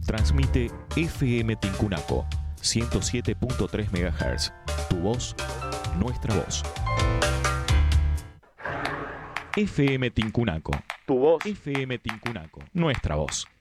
Transmite FM Tincunaco, 107.3 MHz. Tu voz, nuestra voz. FM Tincunaco. Tu voz. FM Tincunaco, nuestra voz.